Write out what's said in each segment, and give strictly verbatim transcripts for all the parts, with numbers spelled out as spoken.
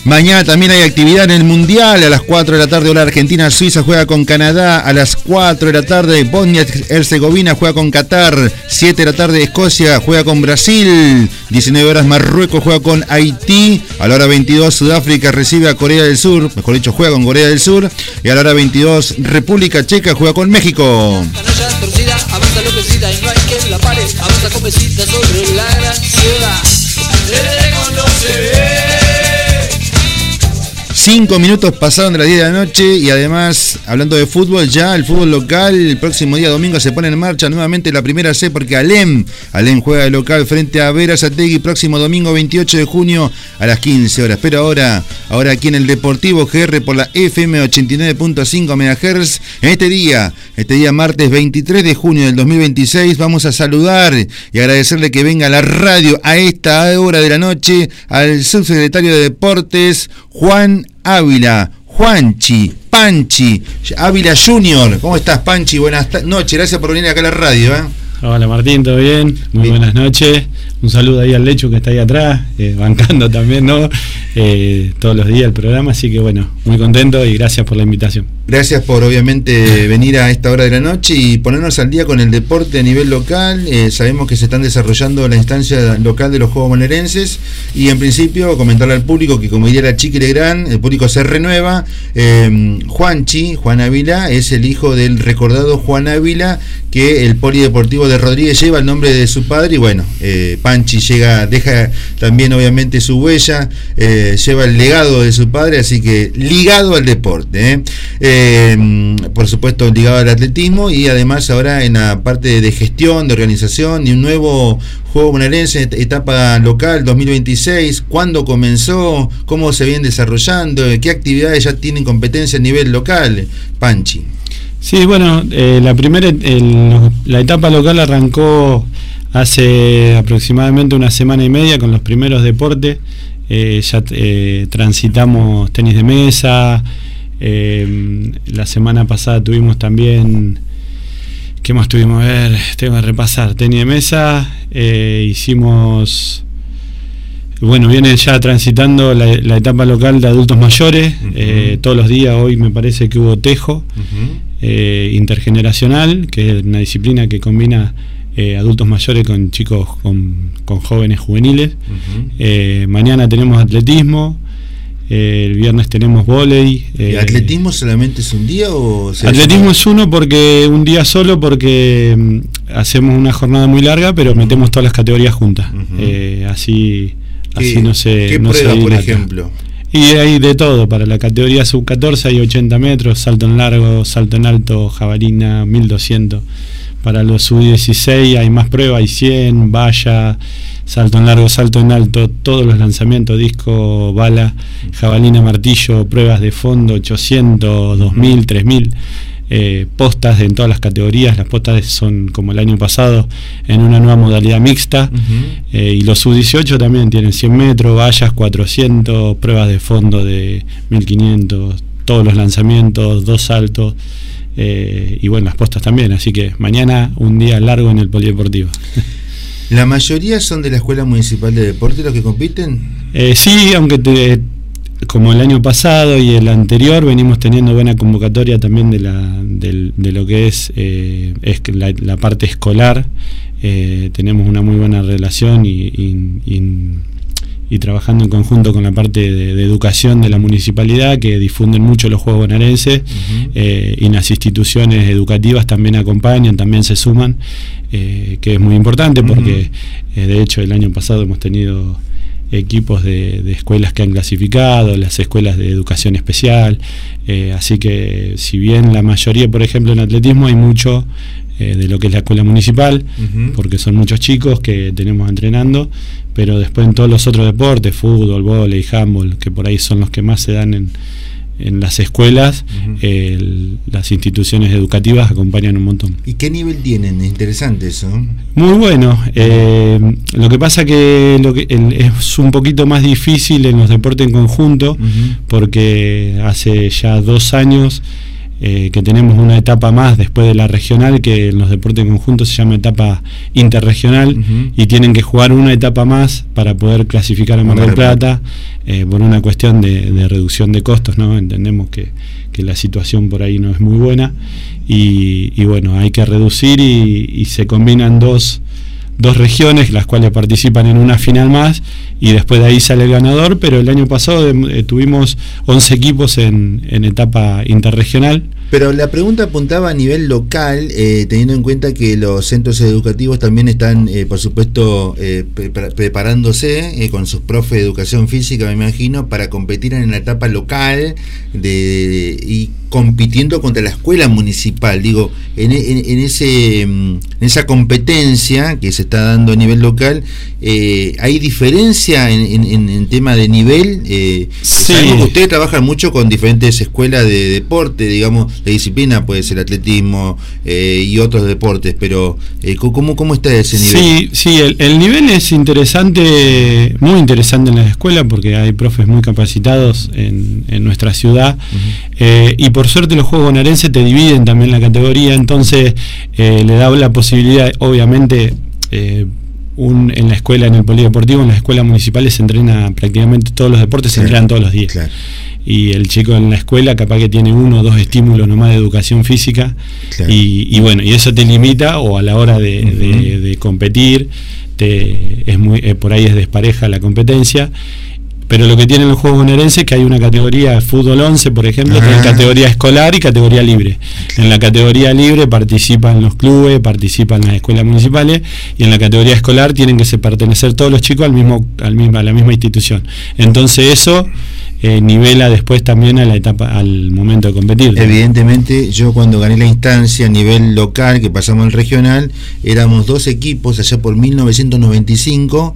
Mañana también hay actividad en el Mundial. A las cuatro de la tarde, hora Argentina, Suiza juega con Canadá. A las cuatro de la tarde, Bosnia-Herzegovina juega con Qatar. siete de la tarde, Escocia juega con Brasil. diecinueve horas, Marruecos juega con Haití. A la hora veintidós, Sudáfrica recibe a Corea del Sur. Mejor dicho, juega con Corea del Sur. Y a la hora veintidós, República Checa juega con México. Cinco minutos pasaron de las diez de la noche y además, hablando de fútbol, ya el fútbol local, el próximo día domingo se pone en marcha nuevamente la primera C porque Alem, Alem juega de local frente a Berazategui próximo domingo veintiocho de junio a las quince horas. Pero ahora, ahora aquí en el Deportivo G R por la F M ochenta y nueve punto cinco megahertz, en este día, este día martes veintitrés de junio del dos mil veintiséis, vamos a saludar y agradecerle que venga a la radio a esta hora de la noche al subsecretario de Deportes, Juan Ávila, Juanchi, Panchi, Ávila Junior. ¿Cómo estás, Panchi? Buenas noches, gracias por venir acá a la radio. ¿eh? Hola Martín, ¿todo bien? Muy bien. Buenas noches. Un saludo ahí al Lechu que está ahí atrás, eh, bancando también, ¿no? Eh, todos los días el programa, así que bueno, muy contento y gracias por la invitación. Gracias por obviamente venir a esta hora de la noche y ponernos al día con el deporte a nivel local. Eh, sabemos que se están desarrollando la instancia local de los Juegos Bonaerenses y en principio comentarle al público que, como diría la Chiqui Legrand, el público se renueva. Eh, Juanchi, Juan Ávila, es el hijo del recordado Juan Ávila, que el polideportivo de Rodríguez lleva el nombre de su padre y bueno, eh, Panchi llega, deja también obviamente su huella, eh, lleva el legado de su padre, así que ligado al deporte, ¿eh? Eh, por supuesto ligado al atletismo y además ahora en la parte de gestión, de organización y un nuevo Juego Bonaerense, etapa local dos mil veintiséis. ¿Cuándo comenzó? ¿Cómo se vienen desarrollando? ¿Qué actividades ya tienen competencia a nivel local, Panchi? Sí, bueno, eh, la primera, el, la etapa local arrancó hace aproximadamente una semana y media con los primeros deportes. Eh, ya eh, transitamos tenis de mesa. Eh, la semana pasada tuvimos también, ¿qué más tuvimos? A ver, tengo que repasar. Tenis de mesa, eh, hicimos, bueno, viene ya transitando la, la etapa local de adultos mayores. Uh-huh. eh, todos los días, hoy me parece que hubo tejo. Uh-huh. eh, intergeneracional, que es una disciplina que combina eh, adultos mayores con chicos, con, con jóvenes juveniles. Uh-huh. eh, mañana tenemos atletismo. Eh, el viernes tenemos vóley. Eh, ¿Atletismo solamente es un día o se atletismo es uno porque un día solo porque um, hacemos una jornada muy larga, pero uh-huh. metemos todas las categorías juntas. Uh-huh. eh, así, así no se. ¿Qué no pruebas, se por ejemplo? Y hay de todo, para la categoría sub catorce hay ochenta metros, salto en largo, salto en alto, jabalina, mil doscientos. Para los sub dieciséis hay más pruebas, hay cien, valla, salto en largo, salto en alto, todos los lanzamientos, disco, bala, jabalina, martillo, pruebas de fondo, ochocientos, dos mil, tres mil, eh, postas en todas las categorías. Las postas son como el año pasado en una nueva modalidad mixta. Uh-huh. eh, y los sub dieciocho también tienen cien metros, vallas, cuatrocientos, pruebas de fondo de mil quinientos, todos los lanzamientos, dos saltos. Eh, y bueno, las postas también, así que mañana un día largo en el polideportivo. ¿La mayoría son de la Escuela Municipal de Deporte los que compiten? Eh, sí, aunque te, como el año pasado y el anterior venimos teniendo buena convocatoria también de la de, de lo que es, eh, es la, la parte escolar. Eh, tenemos una muy buena relación y, y, y y trabajando en conjunto con la parte de, de educación de la municipalidad, que difunden mucho los Juegos Bonaerenses. Uh-huh. eh, y las instituciones educativas también acompañan, también se suman, eh, que es muy importante porque uh-huh. eh, de hecho el año pasado hemos tenido equipos de, de escuelas que han clasificado, las escuelas de educación especial, eh, así que si bien la mayoría, por ejemplo en atletismo hay mucho eh, de lo que es la escuela municipal, uh-huh. porque son muchos chicos que tenemos entrenando, pero después en todos los otros deportes, fútbol, vóley, handball, que por ahí son los que más se dan en, en las escuelas, uh-huh. eh, el, las instituciones educativas acompañan un montón. ¿Y qué nivel tienen? Es interesante eso. Muy bueno. Eh, lo que pasa que, lo que el, es un poquito más difícil en los deportes en conjunto, uh-huh. porque hace ya dos años eh, que tenemos una etapa más después de la regional, que en los deportes conjuntos se llama etapa interregional, uh-huh. y tienen que jugar una etapa más para poder clasificar a Mar del Plata, eh, por una cuestión de, de reducción de costos, ¿no? Entendemos que, que la situación por ahí no es muy buena, y, y bueno, hay que reducir y, y se combinan dos dos regiones, las cuales participan en una final más, y después de ahí sale el ganador. Pero el año pasado eh, tuvimos once equipos en, en etapa interregional. Pero la pregunta apuntaba a nivel local, eh, teniendo en cuenta que los centros educativos también están, eh, por supuesto, eh, pre preparándose eh, con sus profes de educación física, me imagino, para competir en la etapa local de, y compitiendo contra la escuela municipal. Digo, en, en, en, ese, en esa competencia que se está dando a nivel local, eh, ¿hay diferencia en, en, en tema de nivel? Eh, sí. Sabemos que ustedes trabajan mucho con diferentes escuelas de deporte, digamos, de disciplina, puede ser atletismo eh, y otros deportes, pero eh, ¿cómo, ¿cómo está ese nivel? Sí, sí, el, el nivel es interesante, muy interesante en la escuela, porque hay profes muy capacitados en, en nuestra ciudad, uh-huh. eh, y por suerte los Juegos Bonaerenses te dividen también la categoría, entonces eh, le da la posibilidad, obviamente, eh, un, en la escuela, en el polideportivo, en las escuelas municipales se entrena prácticamente todos los deportes, claro, se entrenan todos los días. Claro. Y el chico en la escuela capaz que tiene uno o dos estímulos nomás de educación física, claro. y, y bueno, y eso te limita, o a la hora de, uh-huh. de, de competir te, es muy, eh, por ahí es despareja la competencia. Pero lo que tienen los Juegos Bonaerenses es que hay una categoría fútbol once, por ejemplo, ah. que es categoría escolar y categoría libre. En la categoría libre participan los clubes, participan las escuelas municipales, y en la categoría escolar tienen que se pertenecer todos los chicos al mismo, al mismo, a la misma institución. Entonces eso eh, nivela después también a la etapa, al momento de competir. Evidentemente, yo cuando gané la instancia a nivel local, que pasamos al regional, éramos dos equipos allá por mil novecientos noventa y cinco,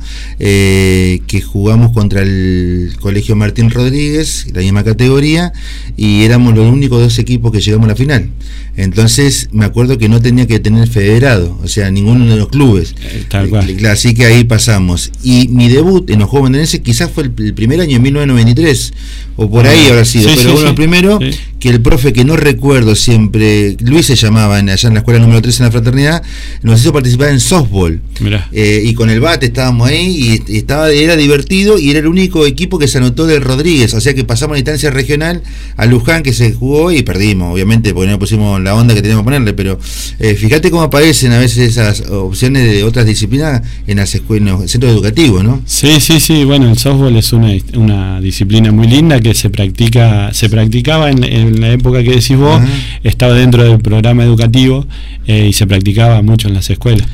eh, que jugamos contra el Colegio Martín Rodríguez, la misma categoría, y éramos los únicos dos equipos que llegamos a la final. Entonces me acuerdo que no tenía que tener federado, o sea, ninguno de los clubes. Tal cual. Así que ahí pasamos. Y mi debut en los Juegos Bonaerenses quizás fue el, el primer año, en mil novecientos noventa y tres, o por ahí habrá sido, sí, pero sí, bueno, sí. primero, sí. que el profe, que no recuerdo siempre, Luis se llamaba en, allá en la escuela número tres en la Fraternidad, nos hizo participar en softball. Eh, y con el bate estábamos ahí, y, y estaba, era divertido, y era el único equipo que se anotó de Rodríguez, o sea que pasamos a la instancia regional a Luján, que se jugó, y perdimos, obviamente, porque no pusimos la onda que teníamos que ponerle, pero eh, fíjate cómo aparecen a veces esas opciones de otras disciplinas en las escuelas, en los centros educativos, ¿no? Sí, sí, sí, bueno, el softball es una, una disciplina muy linda que se practica, se practicaba en, en la época que decís vos, uh-huh. estaba dentro del programa educativo, eh, y se practicaba mucho en las escuelas.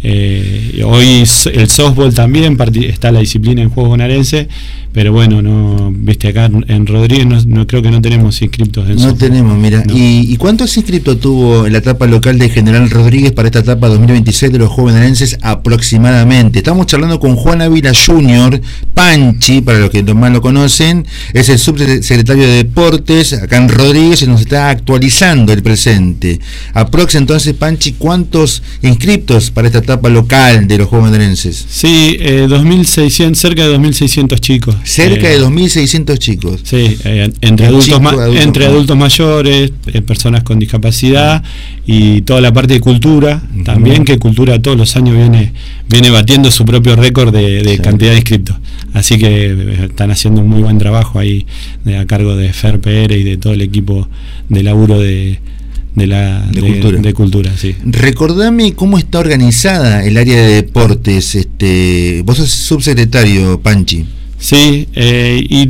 Eh, hoy el softball también está la disciplina en Juegos Bonaerenses, pero bueno, no, viste, acá en Rodríguez no, no creo que no tenemos inscriptos en No softball. tenemos, mira. No. ¿Y, ¿Y cuántos inscriptos tuvo en la etapa local de General Rodríguez para esta etapa dos mil veintiséis de los Juegos Bonaerenses aproximadamente? Estamos charlando con Juan Ávila junior, Panchi, para los que más lo conocen, es el subsecretario de Deportes acá en Rodríguez, y nos está actualizando el presente. Aprox, entonces, Panchi, ¿cuántos inscriptos para esta etapa local de los Juegos Bonaerenses? Sí, eh, dos mil seiscientos, cerca de dos mil seiscientos chicos. Cerca eh, de dos mil seiscientos chicos. Sí, eh, entre, adultos, chico, adultos, entre adultos mayores, eh, personas con discapacidad, y toda la parte de cultura, uh-huh. también, que cultura todos los años viene viene batiendo su propio récord de, de sí. cantidad de inscriptos. Así que eh, están haciendo un muy buen trabajo ahí, de, a cargo de Fer Pérez y de todo el equipo de laburo de de la de, de, cultura, de cultura sí. Recordame cómo está organizada el área de deportes. Este, vos sos subsecretario, Panchi. Sí, eh, y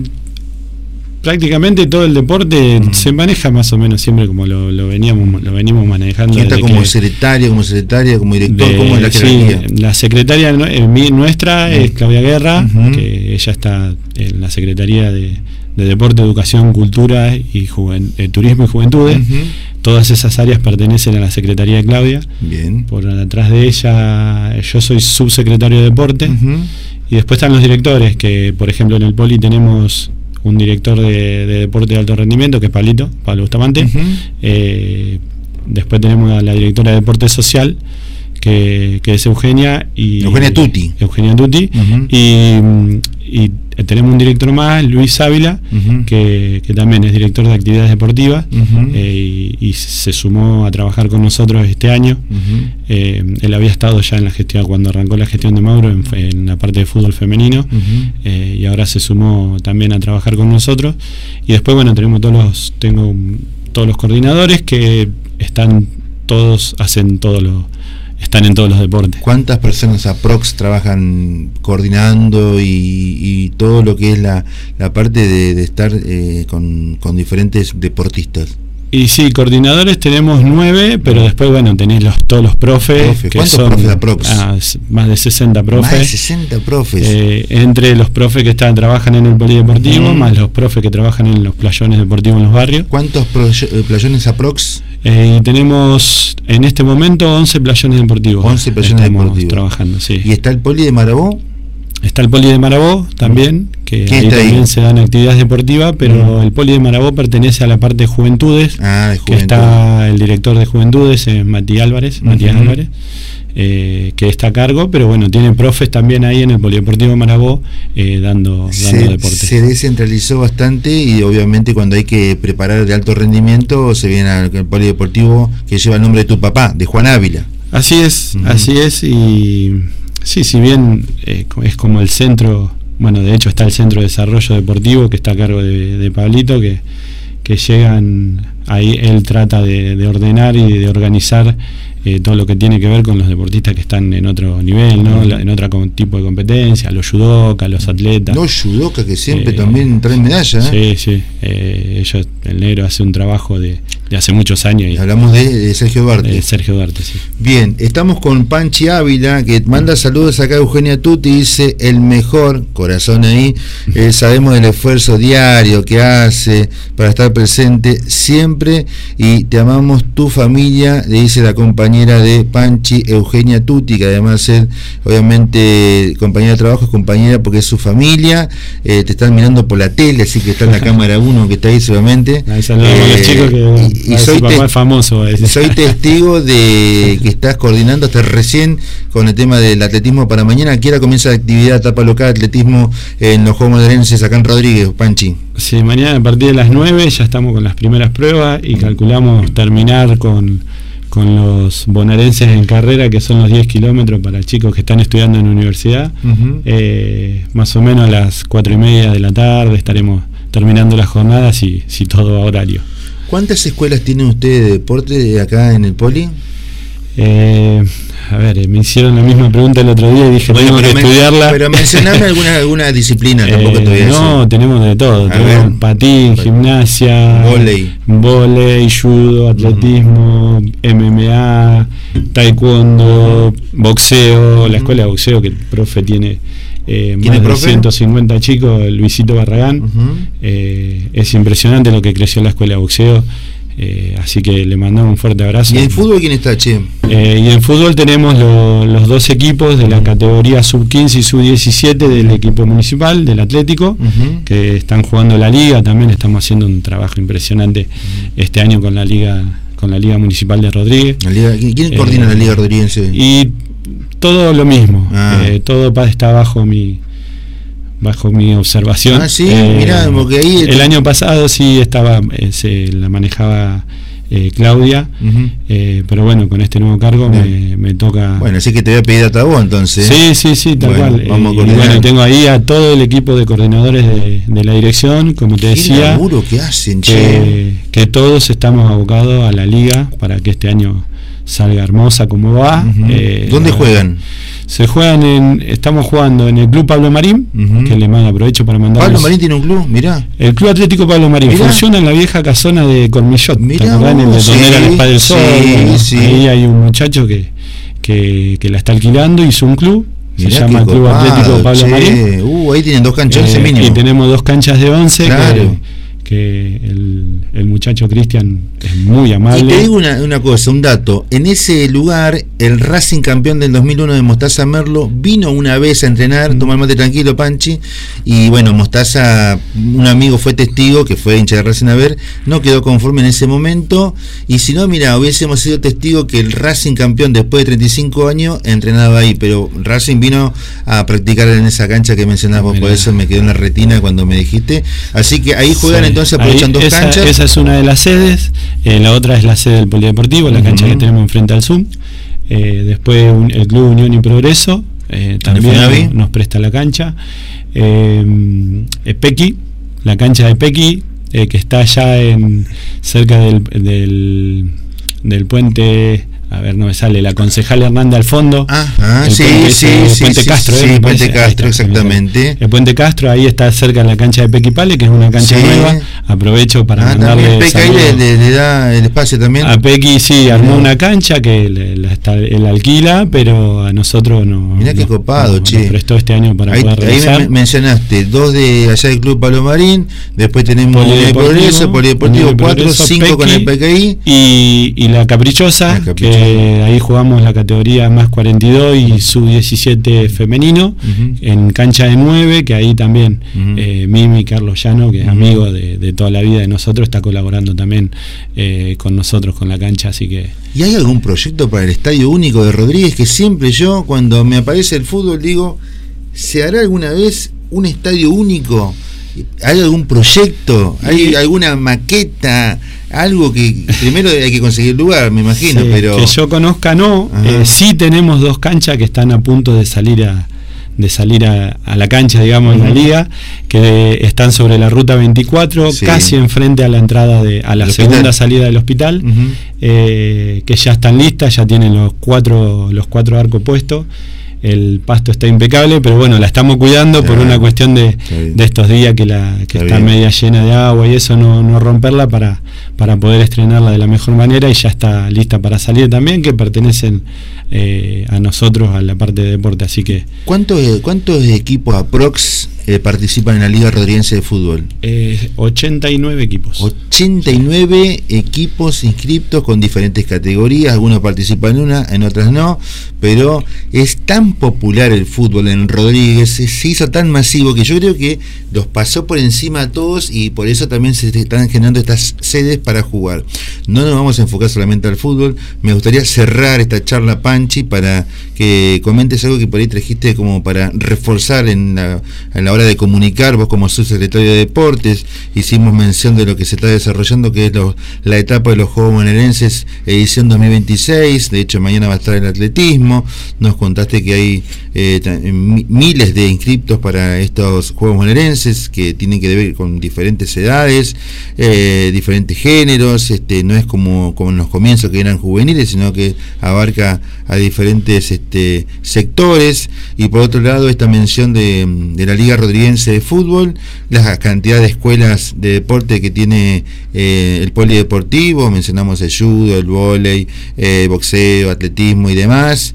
prácticamente todo el deporte mm. se maneja más o menos siempre como lo, lo veníamos lo venimos manejando. ¿Quién está como secretaria, como secretaria, como director? De, ¿Cómo es la jerarquía? Sí, la secretaria nuestra mm. es Claudia Guerra, uh-huh. que ella está en la Secretaría de, de Deporte, Educación, Cultura y Juven, eh, Turismo y Juventudes. Uh-huh. Todas esas áreas pertenecen a la Secretaría de Claudia. Bien. Por atrás de ella yo soy subsecretario de Deporte. Uh-huh. Y después están los directores, que por ejemplo en el Poli tenemos un director de, de deporte de alto rendimiento, que es Pablito, Pablo Bustamante. Uh-huh. eh, después tenemos a la directora de deporte social, que, que es Eugenia y Eugenia Tutti. Eugenia Tutti. Uh-huh. y, y tenemos un director más, Luis Ávila, uh-huh. que, que también es director de actividades deportivas, uh-huh. eh, y, y se sumó a trabajar con nosotros este año. Uh-huh. eh, él había estado ya en la gestión, cuando arrancó la gestión de Mauro, en, en la parte de fútbol femenino, uh-huh. eh, y ahora se sumó también a trabajar con nosotros. Y después, bueno, tenemos todos los, tengo todos los coordinadores que están todos, hacen todos los están en todos los deportes. ¿Cuántas personas aprox trabajan coordinando y, y todo lo que es la, la parte de, de estar eh, con, con diferentes deportistas? Y sí, coordinadores tenemos nueve, pero después, bueno, tenés los, todos los profes. Profe. Que ¿Cuántos son profes aprox? Ah, más de sesenta profes. Más de sesenta profes. Eh, entre los profes que están trabajan en el polideportivo, mm. más los profes que trabajan en los playones deportivos en los barrios. ¿Cuántos playones aprox? Eh, tenemos en este momento once playones deportivos. once playones deportivos. Trabajando, sí. ¿Y está el poli de Marabó? Está el Poli de Marabó también, que ahí también ahí? se dan actividades deportivas, pero mm. el Poli de Marabó pertenece a la parte de juventudes, ah, de juventud. que está el director de juventudes, es Matías Álvarez, uh-huh. Matías Álvarez, eh, que está a cargo, pero bueno, tiene profes también ahí en el Polideportivo Marabó, eh, dando, se, dando deporte. Se descentralizó bastante y obviamente cuando hay que preparar de alto rendimiento se viene al Polideportivo que lleva el nombre de tu papá, de Juan Ávila. Así es, uh-huh. así es, y sí, si bien eh, es como el centro, bueno, de hecho está el Centro de Desarrollo Deportivo que está a cargo de, de Pablito, que, que llegan, ahí él trata de, de ordenar y de organizar eh, todo lo que tiene que ver con los deportistas que están en otro nivel, ¿no? La, en otro tipo de competencia, los judokas, los atletas. Los judokas que siempre eh, también traen medallas, ¿eh? Sí, sí, eh, ellos, el negro hace un trabajo de, de hace muchos años. Y hablamos de, de Sergio Duarte. De Sergio Duarte, sí. Bien, estamos con Panchi Ávila, que manda saludos acá a Eugenia Tutti, dice el mejor, corazón ahí, eh, sabemos del esfuerzo diario que hace para estar presente siempre y te amamos tu familia, le dice la compañera de Panchi, Eugenia Tutti, que además es obviamente compañera de trabajo, es compañera porque es su familia, eh, te están mirando por la tele, así que está en la cámara uno que está ahí seguramente. Ahí saludamos a los chicos que y, y soy, papá es famoso, soy testigo de que estás coordinando hasta recién con el tema del atletismo para mañana. ¿Qué hora comienza la actividad etapa local de atletismo en los Juegos Monerenses acá en Rodríguez, Panchi? Sí, mañana a partir de las nueve ya estamos con las primeras pruebas y calculamos terminar con con los bonaerenses en carrera, que son los diez kilómetros para chicos que están estudiando en la universidad. Uh-huh. eh, más o menos a las cuatro y media de la tarde estaremos terminando las jornadas y si todo a horario. ¿Cuántas escuelas tienen ustedes de deporte acá en el Poli? Eh, a ver, me hicieron la misma pregunta el otro día y dije, bueno, tengo que men- estudiarla. Pero mencioname alguna, alguna disciplina, tampoco eh, te voy a decir. No, tenemos de todo. A tenemos ver. patín, gimnasia, volei, volei, judo, atletismo, uh-huh. M M A, taekwondo, boxeo, la escuela de boxeo que el profe tiene eh, más de profe? ciento cincuenta chicos, Luisito Barragán. Uh-huh. eh, es impresionante lo que creció la escuela de boxeo. Eh, así que le mandamos un fuerte abrazo. ¿Y en fútbol quién está, che? Eh, y en fútbol tenemos lo, los dos equipos de la categoría sub quince y sub diecisiete del equipo municipal, del Atlético, uh-huh. que están jugando la liga. También estamos haciendo un trabajo impresionante uh-huh. este año con la liga con la liga municipal de Rodríguez. La liga, ¿quién eh, coordina la liga rodriguense? Y todo lo mismo. Ah. Eh, todo está bajo mi bajo mi observación. Ah, sí, eh, mirá, porque ahí el año pasado sí estaba, eh, se la manejaba eh, Claudia, uh-huh. eh, pero bueno, con este nuevo cargo me, me toca. Bueno, así que te voy a pedir a vos entonces. Sí, sí, sí, tal bueno, cual. Vamos eh, a y bueno, tengo ahí a todo el equipo de coordinadores de, de la dirección, como te decía. Qué laburo que hacen, che. Que, que todos estamos abocados a la liga para que este año salga hermosa como va. Uh-huh. eh, ¿Dónde juegan? Se juegan en, estamos jugando en el Club Pablo Marín, uh-huh. que le mando, aprovecho para mandar. Pablo Marín tiene un club, mirá. El Club Atlético Pablo Marín mirá. Funciona en la vieja casona de Cormillot, mirá, en el de sí, donde era la Espada del Sol. Sí, bueno, sí. Ahí hay un muchacho que, que, que la está alquilando, hizo un club, mirá, se llama Club copado, Atlético Pablo che. Marín. Uh, ahí tienen dos canchas eh, mínimo. Y tenemos dos canchas de once. Claro. Que, que el, el muchacho Cristian es muy amable. Y te digo una, una cosa, un dato, en ese lugar el Racing campeón del dos mil uno de Mostaza Merlo vino una vez a entrenar, mm. tomar mate tranquilo, Panchi, y bueno, Mostaza, un amigo fue testigo, que fue hincha de Racing a ver, no quedó conforme en ese momento, y si no, mira, hubiésemos sido testigo que el Racing campeón después de treinta y cinco años entrenaba ahí, pero Racing vino a practicar en esa cancha que mencionabas vos, por eso me quedó en la retina cuando me dijiste, así que ahí juegan, sí. Entonces aprovechan ahí, dos esa, canchas. Esa es una de las sedes, eh, la otra es la sede del Polideportivo, la uh-huh. cancha que tenemos enfrente al Zoom, eh, después un, el Club Unión y Progreso, eh, también nos, nos presta la cancha, eh, Pequi, la cancha de Pequi, eh, que está allá en cerca del, del, del puente... A ver, no me sale, la concejal Hernández al fondo. Ajá, sí, puente, sí, ese, sí, Puente sí, Castro, sí, ¿eh? Puente parece, Castro, está, exactamente. El Puente Castro, ahí está cerca de la cancha de Pequipale, que es una cancha sí. nueva. Aprovecho para ah, mandarle Pequi ahí le, le, le da el espacio también. A Pequi sí, armó no. una cancha que le, la está, él alquila, pero a nosotros no. Mirá no, qué copado, no, che. Nos prestó este año para ahí, poder realizar. Ahí me mencionaste dos de allá del Club Palomarín, después tenemos Progreso, Polideportivo cuatro, cinco con el Pequi y, y la Caprichosa, la Caprichosa, que ahí jugamos la categoría más cuarenta y dos y sub diecisiete femenino, uh-huh. en cancha de nueve, que ahí también uh-huh. eh, Mimi Carlos Llano, que es uh-huh. amigo de, de toda la vida de nosotros, está colaborando también eh, con nosotros con la cancha, así que... ¿Y hay algún proyecto para el Estadio Único de Rodríguez? Que siempre yo, cuando me aparece el fútbol, digo, ¿se hará alguna vez un estadio único? ¿Hay algún proyecto? ¿Hay alguna maqueta? Algo que primero hay que conseguir lugar, me imagino, sí, pero... Que yo conozca no, eh, sí tenemos dos canchas que están a punto de salir a de salir a, a la cancha, digamos, uh-huh. en la liga, que están sobre la ruta veinticuatro, sí. casi enfrente a la entrada de a la ¿El segunda hospital? Salida del hospital, uh-huh. eh, que ya están listas, ya tienen los cuatro los cuatro arcos puestos. El pasto está impecable, pero bueno, la estamos cuidando claro, por una cuestión de, de estos días que la que está, está media llena de agua y eso, no, no romperla para, para poder estrenarla de la mejor manera, y ya está lista para salir también, que pertenecen eh, a nosotros, a la parte de deporte, así que... ¿Cuántos, cuántos equipos aprox eh, participan en la Liga Rodriguense de Fútbol? Eh, ochenta y nueve equipos. ochenta y nueve equipos inscriptos con diferentes categorías, algunos participan en una, en otras no, pero es tan popular el fútbol en Rodríguez, se hizo tan masivo que yo creo que los pasó por encima a todos, y por eso también se están generando estas sedes para jugar. No nos vamos a enfocar solamente al fútbol. Me gustaría cerrar esta charla, Panchi, para que comentes algo que por ahí trajiste como para reforzar en la, en la hora de comunicar. Vos como subsecretario de Deportes hicimos mención de lo que se está desarrollando, que es lo, la etapa de los Juegos Bonaerenses edición dos mil veintiséis. De hecho, mañana va a estar el atletismo. Nos contaste que hay eh, miles de inscriptos para estos Juegos Bonaerenses que tienen que ver con diferentes edades, eh, diferentes géneros. Este, no es como, como en los comienzos que eran juveniles, sino que abarca a diferentes este, sectores. Y por otro lado, esta mención de, de la Liga Rodriguense de Fútbol, la cantidad de escuelas de deporte que tiene eh, el polideportivo. Mencionamos el judo, el vóley, eh, boxeo, atletismo y demás.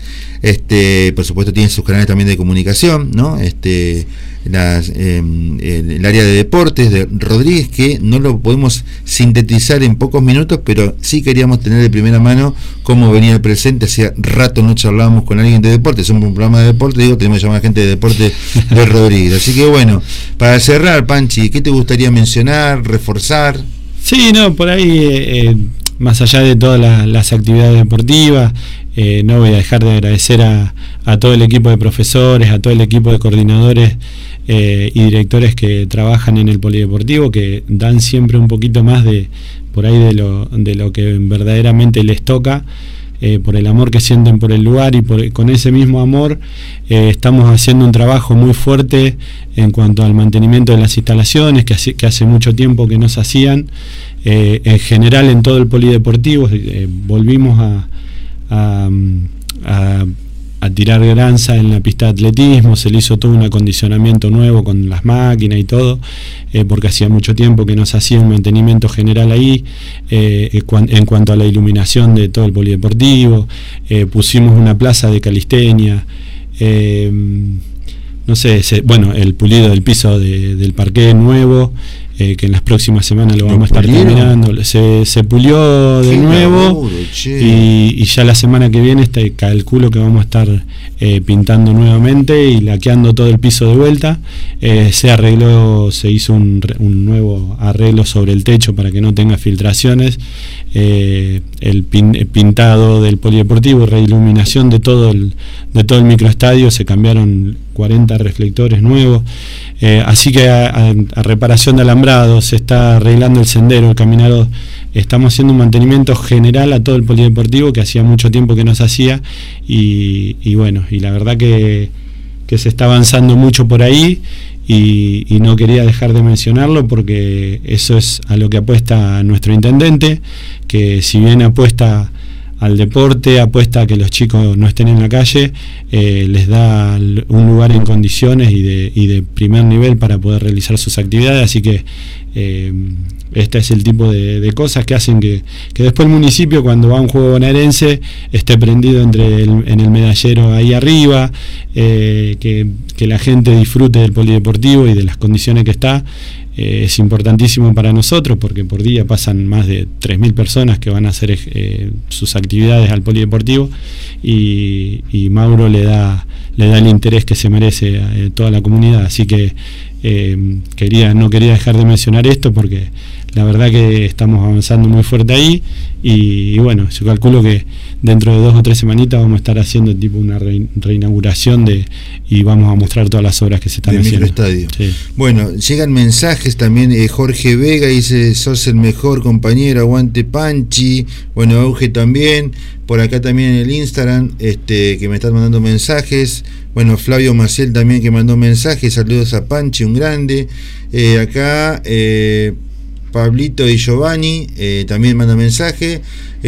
Este, por supuesto tiene sus canales también de comunicación, ¿no? Este, las, eh, el área de deportes de Rodríguez, que no lo podemos sintetizar en pocos minutos, pero sí queríamos tener de primera mano cómo venía el presente. Hacía rato no charlábamos con alguien de deportes, somos un programa de deporte, digo, tenemos que llamar a gente de deporte de Rodríguez. Así que bueno, para cerrar, Panchi, ¿qué te gustaría mencionar, reforzar? Sí, no, por ahí, eh, más allá de todas la, las actividades deportivas, eh, no voy a dejar de agradecer a, a todo el equipo de profesores, a todo el equipo de coordinadores eh, y directores que trabajan en el polideportivo, que dan siempre un poquito más de por ahí de lo, de lo que verdaderamente les toca, eh, por el amor que sienten por el lugar, y por, con ese mismo amor eh, estamos haciendo un trabajo muy fuerte en cuanto al mantenimiento de las instalaciones, que hace, que hace mucho tiempo que no se hacían, eh, en general en todo el polideportivo. Eh, volvimos a A, a, a tirar granza en la pista de atletismo, se le hizo todo un acondicionamiento nuevo con las máquinas y todo, eh, porque hacía mucho tiempo que no se hacía un mantenimiento general ahí, eh, en cuanto a la iluminación de todo el polideportivo. Eh, pusimos una plaza de calistenia, eh, no sé, se, bueno, el pulido del piso de, del parqué nuevo, eh, que en las próximas semanas lo vamos a estar terminando. Se, se pulió de nuevo laburo, y, y ya la semana que viene este, calculo que vamos a estar eh, pintando nuevamente y laqueando todo el piso de vuelta. Eh, se arregló, se hizo un, un nuevo arreglo sobre el techo para que no tenga filtraciones. Eh, el, pin, el pintado del polideportivo, reiluminación de todo el, de todo el microestadio, se cambiaron cuarenta reflectores nuevos, eh, así que a, a, a reparación de alambrados, se está arreglando el sendero, el caminado, estamos haciendo un mantenimiento general a todo el polideportivo que hacía mucho tiempo que no se hacía y, y bueno, y la verdad que, que se está avanzando mucho por ahí. Y, y no quería dejar de mencionarlo porque eso es a lo que apuesta nuestro intendente, que si bien apuesta al deporte, apuesta a que los chicos no estén en la calle, eh, les da un lugar en condiciones y de, y de primer nivel para poder realizar sus actividades, así que eh, este es el tipo de, de cosas que hacen que, que después el municipio, cuando va a un juego bonaerense, esté prendido entre el, en el medallero ahí arriba, eh, que, que la gente disfrute del polideportivo y de las condiciones que está. Eh, es importantísimo para nosotros porque por día pasan más de tres mil personas que van a hacer eh, sus actividades al polideportivo y, y Mauro le da le da el interés que se merece a eh, toda la comunidad, así que eh, quería no quería dejar de mencionar esto porque la verdad que estamos avanzando muy fuerte ahí y, y bueno, yo calculo que dentro de dos o tres semanitas vamos a estar haciendo tipo una re, reinauguración de y vamos a mostrar todas las obras que se están de haciendo. Microestadio. Sí. Bueno, llegan mensajes también, eh, Jorge Vega dice, sos el mejor compañero, aguante Panchi. Bueno, Auge también, por acá también en el Instagram, este, que me están mandando mensajes. Bueno, Flavio Maciel también que mandó mensajes, saludos a Panchi, un grande. Eh, acá eh, Pablito y Giovanni eh, también manda mensaje.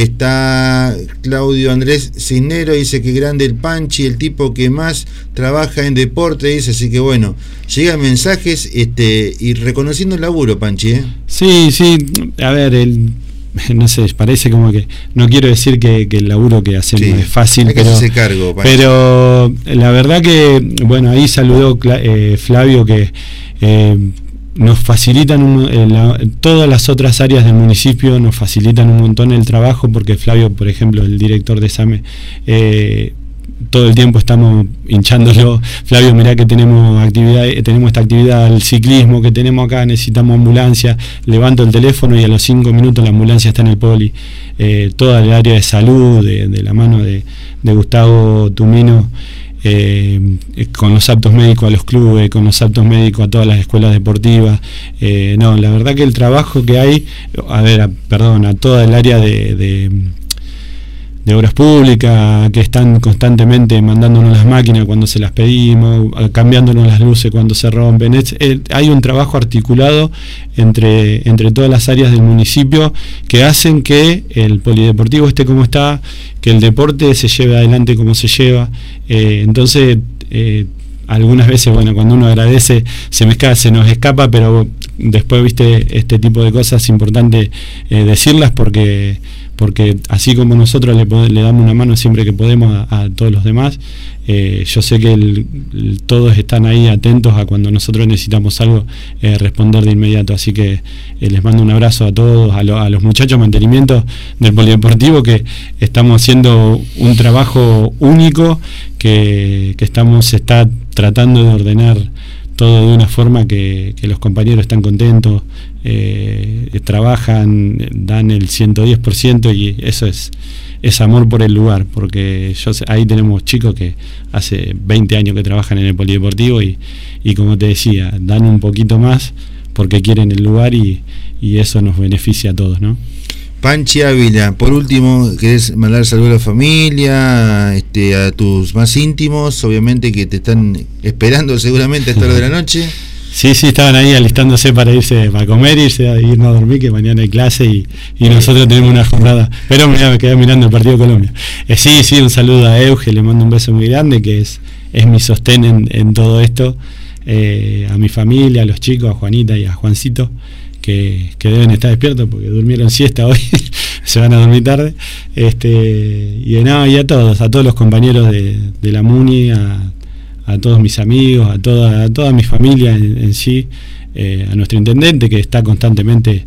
Está Claudio Andrés Cisnero, dice que grande el Panchi, el tipo que más trabaja en deporte, dice, así que bueno, llegan mensajes este y reconociendo el laburo, Panchi, ¿eh? Sí, sí, a ver, el, no sé, parece como que, no quiero decir que, que el laburo que hacemos sí, es fácil, hay que pero, hacerse cargo, Panchi. Pero la verdad que, bueno, ahí saludó eh, Flavio que... Eh, nos facilitan un, eh, la, todas las otras áreas del municipio nos facilitan un montón el trabajo porque Flavio, por ejemplo, el director de SAME, eh, todo el tiempo estamos hinchándolo. Flavio, mirá que tenemos actividad, tenemos esta actividad, el ciclismo que tenemos acá, necesitamos ambulancia, levanto el teléfono y a los cinco minutos la ambulancia está en el poli. Eh, toda el área de salud, de, de la mano de, de Gustavo Tumino, Eh, con los aptos médicos a los clubes, con los aptos médicos a todas las escuelas deportivas. Eh, no, la verdad que el trabajo que hay, a ver, a, perdón, a toda el área de, de, de obras públicas que están constantemente mandándonos las máquinas cuando se las pedimos, cambiándonos las luces cuando se rompen. Es, es, hay un trabajo articulado entre, entre todas las áreas del municipio que hacen que el polideportivo esté como está, que el deporte se lleve adelante como se lleva. Eh, entonces, eh, algunas veces, bueno, cuando uno agradece, se, me escapa, se nos escapa, pero después, viste, este tipo de cosas es importante eh, decirlas porque, porque así como nosotros le, le damos una mano siempre que podemos a, a todos los demás, eh, yo sé que el, el, todos están ahí atentos a cuando nosotros necesitamos algo, eh, responder de inmediato, así que eh, les mando un abrazo a todos, a, lo, a los muchachos de mantenimiento del polideportivo, que estamos haciendo un trabajo único, que, que estamos, se está tratando de ordenar todo de una forma que, que los compañeros están contentos, eh, trabajan, dan el ciento diez por ciento y eso es, es amor por el lugar, porque yo sé, ahí tenemos chicos que hace veinte años que trabajan en el polideportivo y, y como te decía, dan un poquito más porque quieren el lugar y, y eso nos beneficia a todos, ¿no? Panchi Ávila, por último, ¿querés mandar saludos a la familia, este, a tus más íntimos, obviamente que te están esperando seguramente a esta hora de la noche? Sí, sí, estaban ahí alistándose para irse a comer, irse a irnos a dormir, que mañana hay clase y, y nosotros tenemos una jornada. Pero mira, me quedé mirando el partido de Colombia. Eh, sí, sí, un saludo a Euge, le mando un beso muy grande, que es, es mi sostén en, en todo esto. Eh, a mi familia, a los chicos, a Juanita y a Juancito, que, que deben estar despiertos porque durmieron siesta hoy, se van a dormir tarde. Este, y, no, y a todos, a todos los compañeros de, de la MUNI, a, a todos mis amigos, a toda, a toda mi familia en, en sí, eh, a nuestro intendente, que está constantemente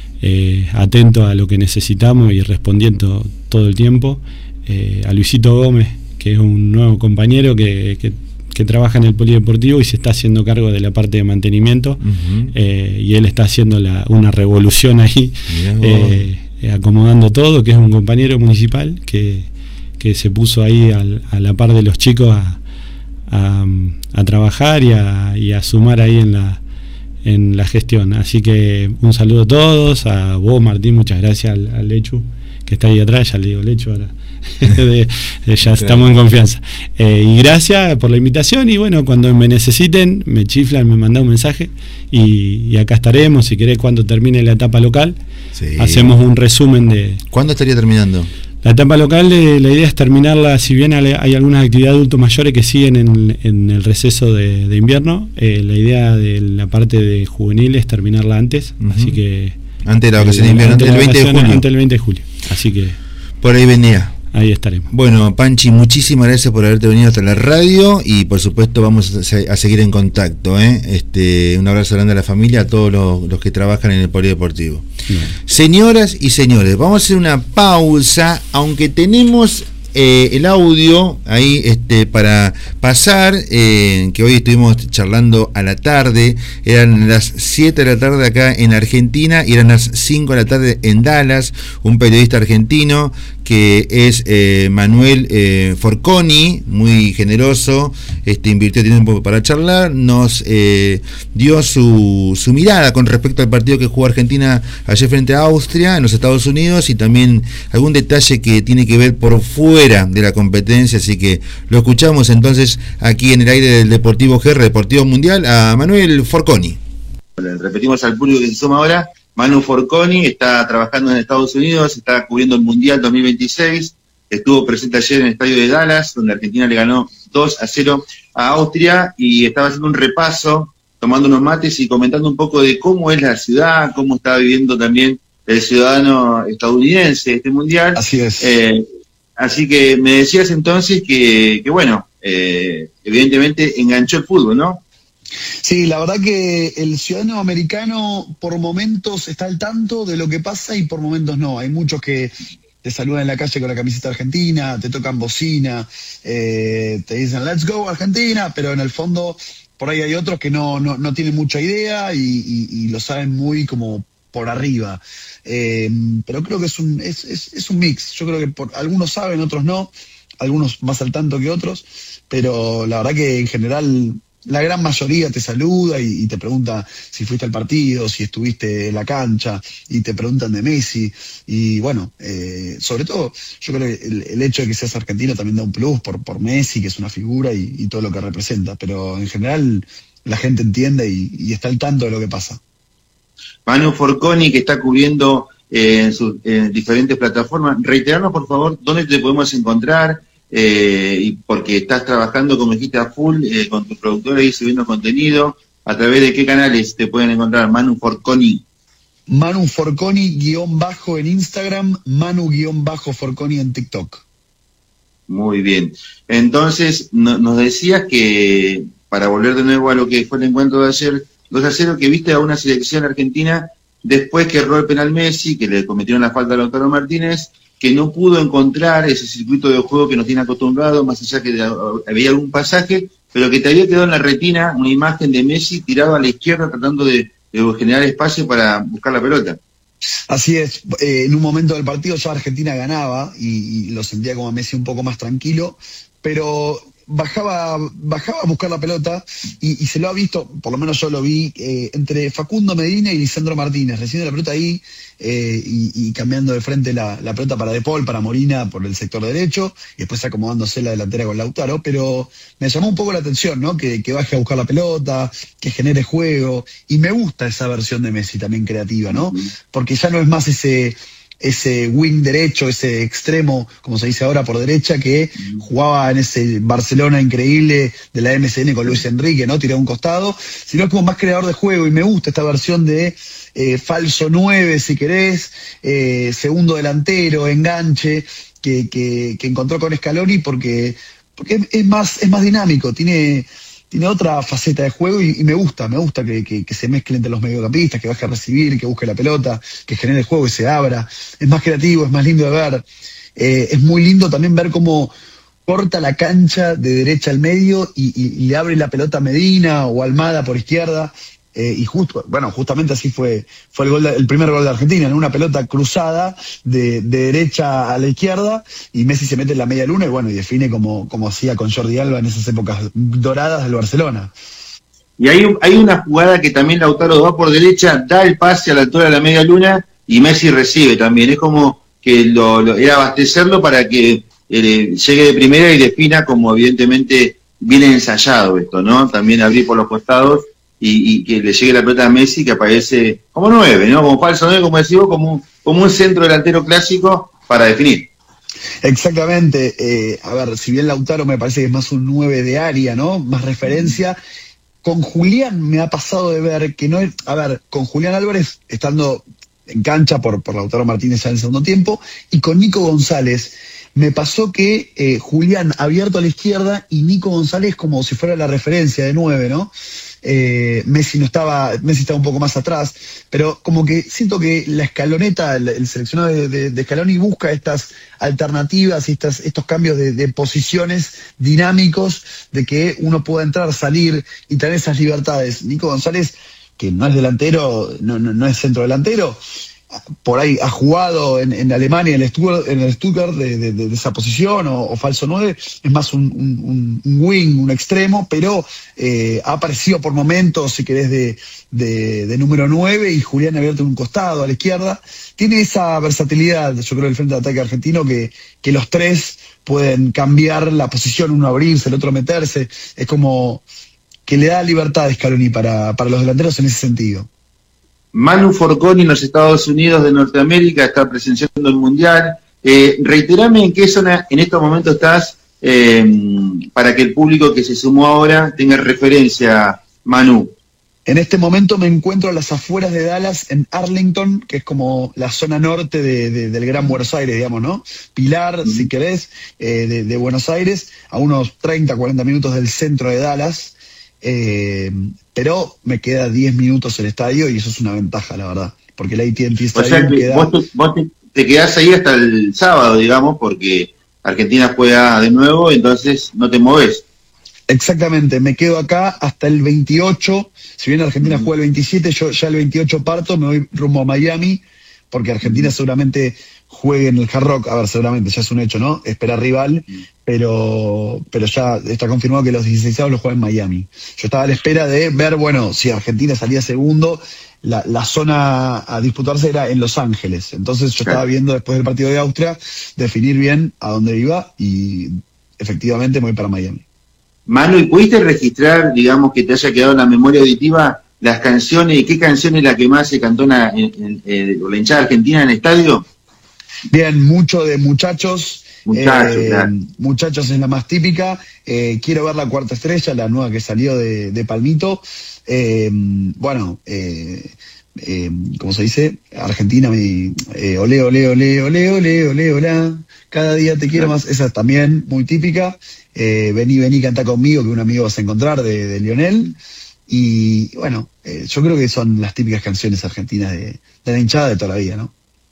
eh, atento a lo que necesitamos y respondiendo todo el tiempo, eh, a Luisito Gómez, que es un nuevo compañero que, que, que trabaja en el polideportivo y se está haciendo cargo de la parte de mantenimiento, uh-huh. eh, y él está haciendo la, una revolución ahí, eh, acomodando todo, que es un compañero municipal que, que se puso ahí al, a la par de los chicos a, a, a trabajar y a, y a sumar ahí en la en la gestión. Así que un saludo a todos, a vos Martín, muchas gracias, al, al Lechu que está ahí atrás, ya le digo Lechu ahora de, de, ya estamos en confianza, eh, y gracias por la invitación, y bueno, cuando me necesiten me chiflan, me mandan un mensaje y, y acá estaremos. Si querés, cuando termine la etapa local, sí, hacemos un resumen de... ¿Cuándo estaría terminando? La etapa local, eh, la idea es terminarla, si bien hay algunas actividades de adultos mayores que siguen en, en el receso de, de invierno, eh, la idea de la parte de juvenil es terminarla antes, uh-huh. así que... Antes de la vacación de invierno, antes del veinte de julio. Antes del veinte de julio, así que... Por ahí venía. Ahí estaremos. Bueno, Panchi, muchísimas gracias por haberte venido hasta la radio y por supuesto vamos a, a seguir en contacto, ¿eh? Este, un abrazo grande a la familia, a todos los, los que trabajan en el polideportivo. Bien. Señoras y señores, vamos a hacer una pausa, aunque tenemos eh, el audio ahí este, para pasar, eh, que hoy estuvimos charlando a la tarde, eran las siete de la tarde acá en Argentina y eran las cinco de la tarde en Dallas, un periodista argentino que es eh, Manuel eh, Forconi, muy generoso, este, invirtió tiempo para charlar, nos eh, dio su, su mirada con respecto al partido que jugó Argentina ayer frente a Austria en los Estados Unidos y también algún detalle que tiene que ver por fuera de la competencia, así que lo escuchamos entonces aquí en el aire del Deportivo G R, Deportivo Mundial, a Manuel Forconi. Repetimos al público que se suma ahora. Manu Forconi está trabajando en Estados Unidos, está cubriendo el Mundial dos mil veintiséis, estuvo presente ayer en el estadio de Dallas, donde Argentina le ganó dos a cero a Austria, y estaba haciendo un repaso, tomando unos mates y comentando un poco de cómo es la ciudad, cómo está viviendo también el ciudadano estadounidense este Mundial. Así es. Eh, así que me decías entonces que, que bueno, eh, evidentemente enganchó el fútbol, ¿no? Sí, la verdad que el ciudadano americano por momentos está al tanto de lo que pasa y por momentos no. Hay muchos que te saludan en la calle con la camiseta argentina, te tocan bocina, eh, te dicen let's go Argentina, pero en el fondo por ahí hay otros que no, no, no tienen mucha idea y, y, y lo saben muy como por arriba. Eh, pero creo que es un, es, es, es un mix. Yo creo que por, algunos saben, otros no, algunos más al tanto que otros, pero la verdad que en general... La gran mayoría te saluda y, y te pregunta si fuiste al partido, si estuviste en la cancha, y te preguntan de Messi. Y bueno, eh, sobre todo, yo creo que el, el hecho de que seas argentino también da un plus por, por Messi, que es una figura y, y todo lo que representa. Pero en general la gente entiende y, y está al tanto de lo que pasa. Manu Forconi, que está cubriendo eh, en sus en diferentes plataformas, reiterarnos por favor dónde te podemos encontrar. Eh, y porque estás trabajando, como dijiste, a full eh, con tus productores y subiendo contenido. ¿A través de qué canales te pueden encontrar? Manu Forconi. Manu Forconi guión bajo en Instagram, Manu guión bajo Forconi en TikTok. Muy bien. Entonces, no, nos decías que, para volver de nuevo a lo que fue el encuentro de ayer, dos a cero, que viste a una selección argentina después que erró el penal Messi, que le cometieron la falta a Lautaro Martínez, que no pudo encontrar ese circuito de juego que nos tiene acostumbrado, más allá que había algún pasaje, pero que te había quedado en la retina una imagen de Messi tirado a la izquierda tratando de, de generar espacio para buscar la pelota. Así es, eh, en un momento del partido ya Argentina ganaba y, y lo sentía como a Messi un poco más tranquilo, pero bajaba bajaba a buscar la pelota y, y se lo ha visto, por lo menos yo lo vi, eh, entre Facundo Medina y Lisandro Martínez, recibiendo la pelota ahí eh, y, y cambiando de frente la, la pelota para De Paul, para Molina por el sector derecho y después acomodándose la delantera con Lautaro, pero me llamó un poco la atención, ¿no? Que, que baje a buscar la pelota, que genere juego, y me gusta esa versión de Messi también creativa, ¿no? Porque ya no es más ese... ese wing derecho, ese extremo, como se dice ahora, por derecha, que jugaba en ese Barcelona increíble de la M C N con Luis Enrique, ¿no? Tiraba un costado, sino como más creador de juego, y me gusta esta versión de eh, falso nueve, si querés, eh, segundo delantero, enganche, que, que, que encontró con Scaloni, porque, porque es, es, más, es más dinámico, tiene... tiene otra faceta de juego y, y me gusta, me gusta que, que, que se mezcle entre los mediocampistas, que baje a recibir, que busque la pelota, que genere el juego y se abra. Es más creativo, es más lindo de ver. Eh, es muy lindo también ver cómo corta la cancha de derecha al medio y, y, y le abre la pelota a Medina o Almada por izquierda. Eh, y justo, bueno, justamente así fue fue el gol de, el primer gol de Argentina, en una pelota cruzada de, de derecha a la izquierda, y Messi se mete en la media luna y bueno, y define como, como hacía con Jordi Alba en esas épocas doradas del Barcelona. Y hay, hay una jugada que también Lautaro va por derecha, da el pase a la altura de la media luna y Messi recibe también. Es como que lo, lo era abastecerlo para que eh, llegue de primera y defina, como evidentemente viene ensayado esto, ¿no? También abrir por los costados y, y que le llegue la pelota a Messi, que aparece como nueve, ¿no? Como falso nueve, como decimos, como un, como un centro delantero clásico para definir. Exactamente. Eh, a ver, si bien Lautaro me parece que es más un nueve de área, ¿no? Más referencia. Con Julián me ha pasado de ver que no es... A ver, con Julián Álvarez, estando en cancha por, por Lautaro Martínez ya en el segundo tiempo, y con Nico González, me pasó que eh, Julián abierto a la izquierda y Nico González como si fuera la referencia de nueve, ¿no? Eh, Messi no estaba, Messi estaba un poco más atrás, pero como que siento que la escaloneta, el, el seleccionado de, de, de Scaloni busca estas alternativas y estas, estos cambios de, de posiciones dinámicos, de que uno pueda entrar, salir y tener esas libertades. Nico González, que no es delantero, no, no, no es centro delantero, por ahí ha jugado en, en Alemania, en el Stuttgart, en el Stuttgart de, de, de esa posición, o, o falso nueve, es más un, un, un wing, un extremo, pero eh, ha aparecido por momentos, si querés, de, de, de número nueve, y Julián abierto en un costado, a la izquierda. Tiene esa versatilidad, yo creo, del frente de ataque argentino, que, que los tres pueden cambiar la posición, uno abrirse, el otro meterse. Es como que le da libertad a Scaloni para, para los delanteros en ese sentido. Manu Forconi en los Estados Unidos de Norteamérica está presenciando el Mundial. Eh, reiterame en qué zona en estos momentos estás, eh, para que el público que se sumó ahora tenga referencia, Manu. En este momento me encuentro a las afueras de Dallas, en Arlington, que es como la zona norte de, de, del Gran Buenos Aires, digamos, ¿no? Pilar, mm. si querés, eh, de, de Buenos Aires, a unos treinta, cuarenta minutos del centro de Dallas. Eh, pero me queda diez minutos el estadio y eso es una ventaja, la verdad, porque el A T and T Stadium, o sea que queda... vos, te, vos te, te quedás ahí hasta el sábado, digamos, porque Argentina juega de nuevo, entonces no te movés. Exactamente, me quedo acá hasta el veintiocho. Si bien Argentina mm. juega el veintisiete, yo ya el veintiocho parto, me voy rumbo a Miami, porque Argentina mm. seguramente juegue en el Hard Rock. A ver, seguramente, ya es un hecho, ¿no? Espera rival, mm. pero pero ya está confirmado que los dieciseisavos los juegan en Miami. Yo estaba a la espera de ver, bueno, si Argentina salía segundo, la, la zona a disputarse era en Los Ángeles. Entonces yo estaba viendo, después del partido de Austria, definir bien a dónde iba, y efectivamente me voy para Miami. Manu, ¿y pudiste registrar, digamos, que te haya quedado en la memoria auditiva las canciones? ¿Qué canción es la que más se cantó en, en, en, en la hinchada argentina en el estadio? Bien, mucho de Muchachos. Muchachos, eh, claro. Muchachos es la más típica. Eh, quiero ver la Cuarta Estrella, la nueva que salió de, de Palmito. Eh, bueno, eh, eh, ¿cómo se dice? Argentina, mi, eh, ole, ole, ole, ole, ole, ole, hola. Cada día te quiero más. Esa también muy típica. Eh, vení, vení, canta conmigo, que un amigo vas a encontrar, de, de Lionel. Y bueno, eh, yo creo que son las típicas canciones argentinas de, de la hinchada de toda la vida, ¿no?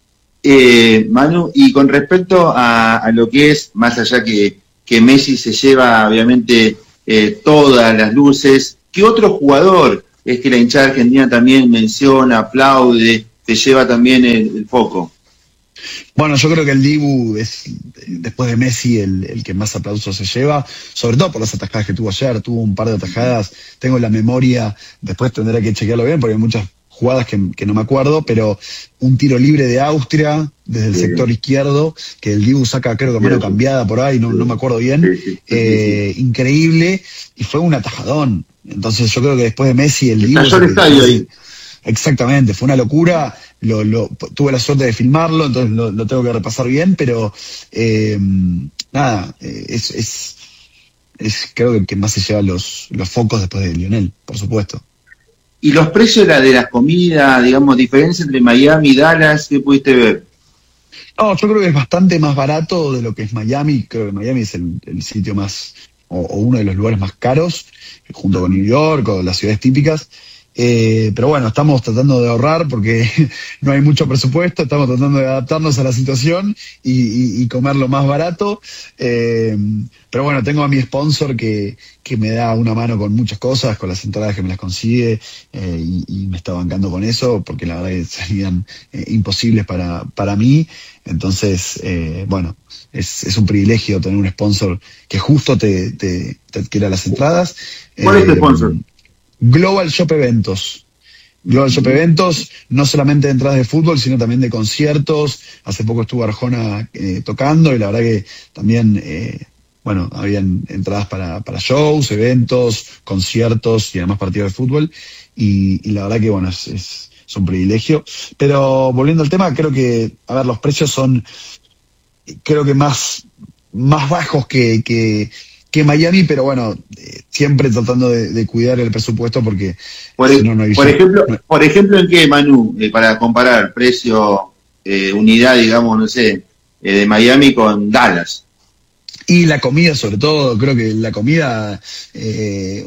Eh, Manu, y con respecto a, a lo que es, más allá que, que Messi se lleva obviamente eh, todas las luces, ¿qué otro jugador es que la hinchada argentina también menciona, aplaude, te lleva también el, el foco? Bueno, yo creo que el Dibu es, después de Messi, el, el que más aplausos se lleva, sobre todo por las atajadas que tuvo ayer. Tuvo un par de atajadas, tengo la memoria, después tendré que chequearlo bien porque hay muchas jugadas que, que no me acuerdo, pero un tiro libre de Austria desde el sí. sector izquierdo, que el Dibu saca, creo que mano sí. cambiada por ahí, no, sí. no me acuerdo bien, sí, sí, sí, eh, sí. increíble, y fue un atajadón. Entonces yo creo que después de Messi, el Dibu... Estalló el estadio ahí. Exactamente, fue una locura, lo, lo, tuve la suerte de filmarlo, entonces lo, lo tengo que repasar bien, pero eh, nada, es, es, es creo que el que más se lleva los, los focos después de Lionel, por supuesto. ¿Y los precios de, la, de las comidas, digamos, diferencia entre Miami y Dallas, qué pudiste ver? No, yo creo que es bastante más barato de lo que es Miami. Creo que Miami es el, el sitio más, o, o uno de los lugares más caros, junto con New York o las ciudades típicas. Eh, pero bueno, estamos tratando de ahorrar porque no hay mucho presupuesto, estamos tratando de adaptarnos a la situación y, y, y comer lo más barato. Eh, pero bueno, tengo a mi sponsor que, que me da una mano con muchas cosas, con las entradas que me las consigue, eh, y, y me está bancando con eso, porque la verdad que serían eh, imposibles para, para mí. Entonces, eh, bueno, es, es un privilegio tener un sponsor que justo te, te, te adquiera las entradas. ¿Cuál es tu eh, sponsor? Global Shop Eventos. Global Shop Eventos, no solamente de entradas de fútbol, sino también de conciertos. Hace poco estuvo Arjona eh, tocando y la verdad que también, eh, bueno, habían entradas para, para shows, eventos, conciertos y además partidos de fútbol. Y, y la verdad que, bueno, es, es, es un privilegio. Pero volviendo al tema, creo que, a ver, los precios son, creo que más, más bajos que... que que Miami, pero bueno, eh, siempre tratando de, de cuidar el presupuesto porque por, si no, no hay por ya, ejemplo, no. por ejemplo, ¿en qué, Manu, eh, para comparar precio, eh, unidad, digamos, no sé, eh, de Miami con Dallas? Y la comida, sobre todo, creo que la comida, eh,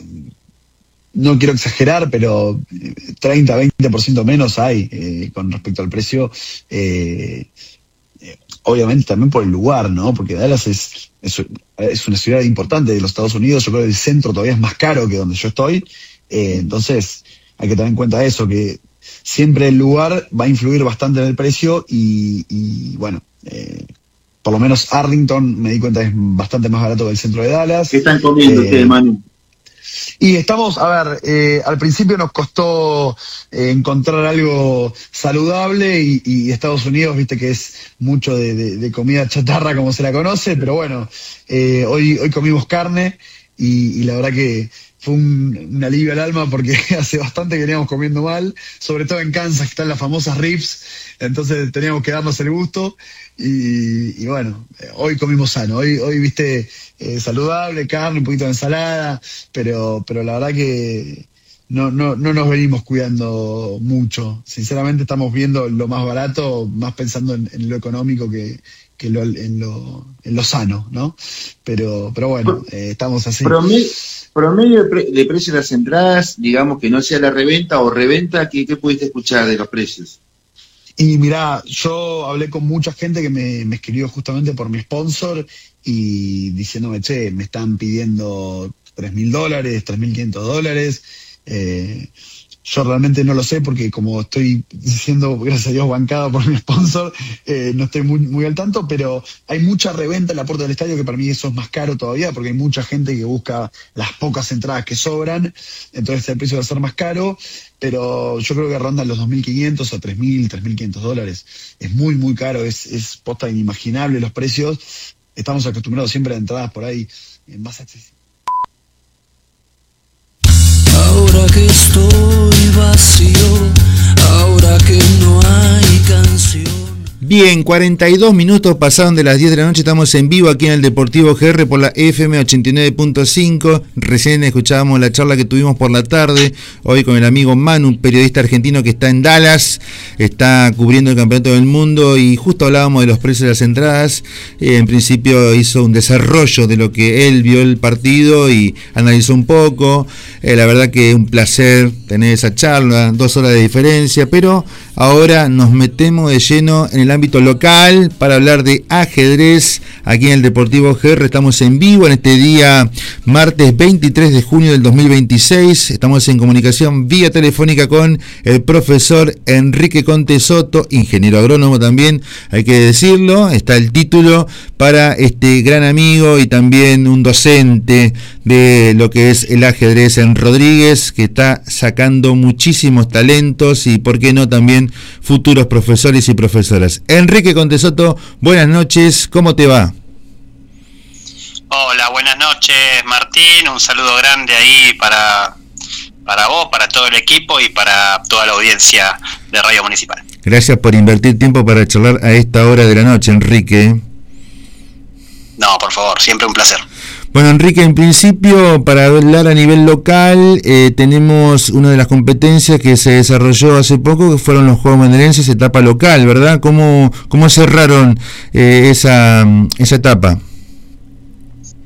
no quiero exagerar, pero treinta, veinte por ciento menos hay eh, con respecto al precio. Eh, obviamente también por el lugar, ¿no? Porque Dallas es, es, es una ciudad importante de los Estados Unidos. Yo creo que el centro todavía es más caro que donde yo estoy. Eh, entonces hay que tener en cuenta eso, que siempre el lugar va a influir bastante en el precio y, y bueno, eh, por lo menos Arlington me di cuenta es bastante más barato que el centro de Dallas. ¿Qué están comiendo eh, ustedes, Manu? Y estamos, a ver, eh, al principio nos costó eh, encontrar algo saludable y, y Estados Unidos, viste que es mucho de, de, de comida chatarra como se la conoce, pero bueno, eh, hoy, hoy comimos carne y, y la verdad que fue un, un alivio al alma porque hace bastante que veníamos comiendo mal, sobre todo en Kansas, que están las famosas ribs, entonces teníamos que darnos el gusto y, y bueno, hoy comimos sano, hoy, hoy viste, eh, saludable, carne, un poquito de ensalada, pero, pero la verdad que no, no, no nos venimos cuidando mucho, sinceramente estamos viendo lo más barato, más pensando en, en lo económico que, que lo, en, lo, en lo sano, ¿no? Pero, pero bueno, eh, estamos así. Promedio, promedio de, pre, de precio de las entradas, digamos que no sea la reventa o reventa, ¿qué, qué pudiste escuchar de los precios? Y mirá, yo hablé con mucha gente que me, me escribió justamente por mi sponsor y diciéndome, che, me están pidiendo tres mil dólares, tres mil quinientos dólares. Eh, yo realmente no lo sé porque como estoy siendo, gracias a Dios, bancado por mi sponsor, eh, no estoy muy, muy al tanto, pero hay mucha reventa en la puerta del estadio, que para mí eso es más caro todavía porque hay mucha gente que busca las pocas entradas que sobran, entonces el precio va a ser más caro, pero yo creo que rondan los dos mil quinientos a tres mil, tres mil quinientos dólares. Es muy, muy caro, es, es posta inimaginable los precios. Estamos acostumbrados siempre a entradas por ahí más accesibles. Ahora que estoy vacío, ahora que no hay canción. Bien, cuarenta y dos minutos pasaron de las diez de la noche, estamos en vivo aquí en el Deportivo G R por la F M ochenta y nueve punto cinco. Recién escuchábamos la charla que tuvimos por la tarde, hoy con el amigo Manu, un periodista argentino que está en Dallas, está cubriendo el Campeonato del Mundo y justo hablábamos de los precios de las entradas. Eh, en principio hizo un desarrollo de lo que él vio el partido y analizó un poco. Eh, la verdad que un placer tener esa charla, dos horas de diferencia, pero ahora nos metemos de lleno en el ámbito local para hablar de ajedrez aquí en el Deportivo G R. Estamos en vivo en este día martes veintitrés de junio del dos mil veintiséis. Estamos en comunicación vía telefónica con el profesor Enrique Conte Soto, ingeniero agrónomo también, hay que decirlo. Está el título para este gran amigo y también un docente de lo que es el ajedrez en Rodríguez, que está sacando muchísimos talentos y por qué no también futuros profesores y profesoras. Enrique Conte Soto, buenas noches, ¿cómo te va? Hola, buenas noches, Martín, un saludo grande ahí para, para vos, para todo el equipo y para toda la audiencia de Radio Municipal. Gracias por invertir tiempo para charlar a esta hora de la noche, Enrique. No, por favor, siempre un placer. Bueno, Enrique, en principio, para hablar a nivel local, eh, tenemos una de las competencias que se desarrolló hace poco, que fueron los Juegos Bonaerenses, etapa local, ¿verdad? ¿Cómo, cómo cerraron eh, esa, esa etapa?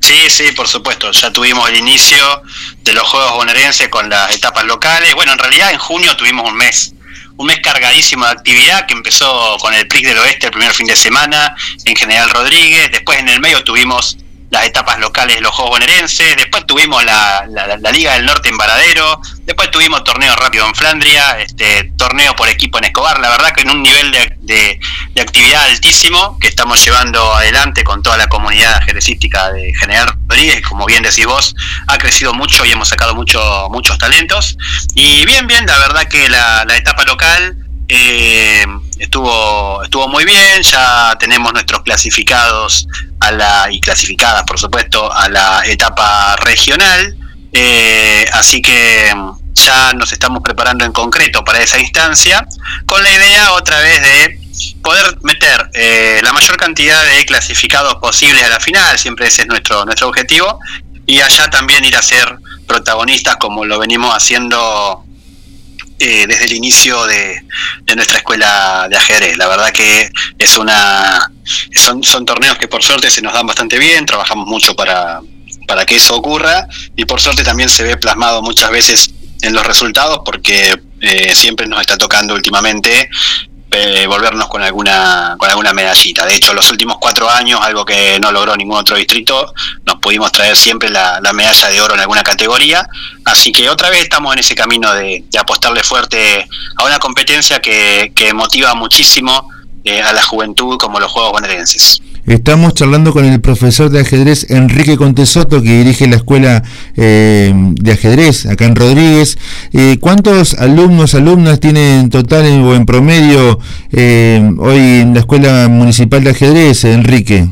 Sí, sí, por supuesto. Ya tuvimos el inicio de los Juegos Bonaerenses con las etapas locales. Bueno, en realidad en junio tuvimos un mes, un mes cargadísimo de actividad que empezó con el Prix del Oeste el primer fin de semana en General Rodríguez. Después en el medio tuvimos las etapas locales de los Juegos Bonaerenses. Después tuvimos la, la, la Liga del Norte en Varadero. Después tuvimos torneo rápido en Flandria, este torneo por equipo en Escobar. La verdad que en un nivel de, de, de actividad altísimo que estamos llevando adelante con toda la comunidad ajedrecística de General Rodríguez. Como bien decís vos, ha crecido mucho y hemos sacado mucho, muchos talentos. Y bien, bien, la verdad que la, la etapa local eh, estuvo estuvo muy bien. Ya tenemos nuestros clasificados a la y clasificadas, por supuesto, a la etapa regional. Eh, así que ya nos estamos preparando en concreto para esa instancia, con la idea otra vez de poder meter eh, la mayor cantidad de clasificados posibles a la final. Siempre ese es nuestro nuestro objetivo, y allá también ir a ser protagonistas como lo venimos haciendo eh, desde el inicio de, de nuestra escuela de ajedrez. La verdad que es una son, son torneos que por suerte se nos dan bastante bien, trabajamos mucho para para que eso ocurra, y por suerte también se ve plasmado muchas veces en los resultados, porque eh, siempre nos está tocando últimamente eh, volvernos con alguna con alguna medallita. De hecho, los últimos cuatro años, algo que no logró ningún otro distrito, nos pudimos traer siempre la, la medalla de oro en alguna categoría. Así que otra vez estamos en ese camino de, de apostarle fuerte a una competencia que, que motiva muchísimo eh, a la juventud, como los Juegos Bonaerenses. Estamos charlando con el profesor de ajedrez Enrique Contesoto, que dirige la escuela eh, de ajedrez acá en Rodríguez. Eh, ¿Cuántos alumnos, alumnas tienen en total en, o en promedio eh, hoy en la escuela municipal de ajedrez, Enrique?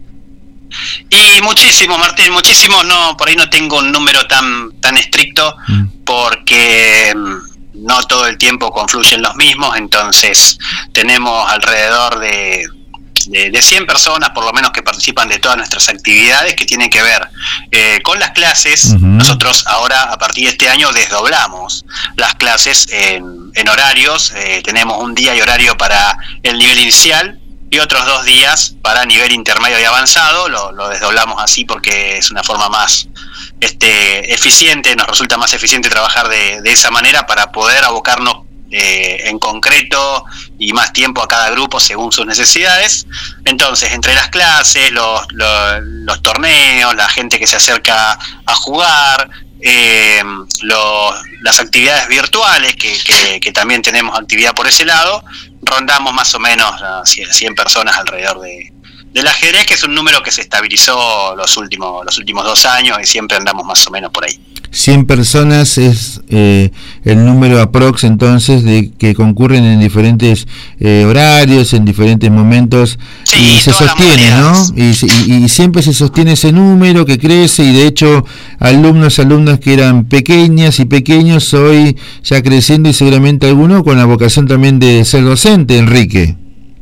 Y muchísimos, Martín, muchísimos. No, por ahí no tengo un número tan tan estricto, mm. porque no todo el tiempo confluyen los mismos. Entonces tenemos alrededor de De, de cien personas por lo menos que participan de todas nuestras actividades que tienen que ver eh, con las clases. Uh-huh. Nosotros ahora, a partir de este año, desdoblamos las clases en, en horarios. Eh, tenemos un día y horario para el nivel inicial y otros dos días para nivel intermedio y avanzado. Lo, lo desdoblamos así porque es una forma más este, eficiente, nos resulta más eficiente trabajar de, de esa manera para poder abocarnos Eh, en concreto y más tiempo a cada grupo según sus necesidades. Entonces, entre las clases, los, los, los torneos, la gente que se acerca a jugar, eh, los, las actividades virtuales, que, que, que también tenemos actividad por ese lado, rondamos más o menos a cien personas alrededor de, del ajedrez, que es un número que se estabilizó los últimos, los últimos dos años y siempre andamos más o menos por ahí. cien personas es eh, el número aprox entonces de que concurren en diferentes eh, horarios, en diferentes momentos, sí, y se sostiene, ¿no? Y, y, y siempre se sostiene ese número que crece, y de hecho alumnos, alumnas que eran pequeñas y pequeños hoy ya creciendo, y seguramente alguno con la vocación también de ser docente, Enrique.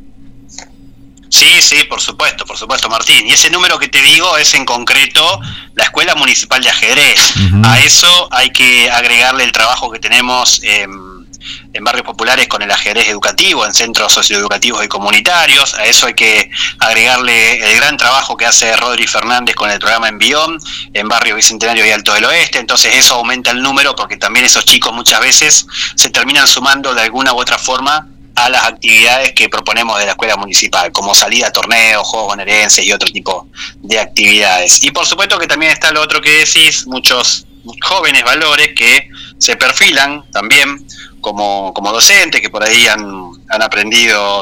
Sí, sí, por supuesto, por supuesto, Martín. Y ese número que te digo es en concreto la Escuela Municipal de Ajedrez. Uh-huh. A eso hay que agregarle el trabajo que tenemos en, en barrios populares con el ajedrez educativo, en centros socioeducativos y comunitarios. A eso hay que agregarle el gran trabajo que hace Rodri Fernández con el programa Envión, en barrio Bicentenario y Alto del Oeste. Entonces eso aumenta el número, porque también esos chicos muchas veces se terminan sumando de alguna u otra forma a las actividades que proponemos de la escuela municipal, como salida a torneos, juegos bonaerenses y otro tipo de actividades. Y por supuesto que también está lo otro que decís, muchos jóvenes valores que se perfilan también como, como docentes, que por ahí han, han aprendido